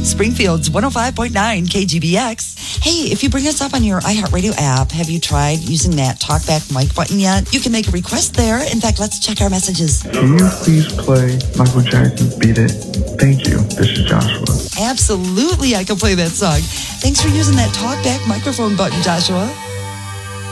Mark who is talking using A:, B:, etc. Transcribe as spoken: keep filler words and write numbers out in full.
A: Springfield's one oh five point nine K G B X. Hey, if you bring us up on your iHeartRadio app, have you tried using that talkback mic button yet? You can make a request there. In fact, let's check our messages.
B: Can you please play Michael Jackson's Beat It? Thank you. This is Joshua.
A: Absolutely, I can play that song. Thanks for using that talkback microphone button, Joshua.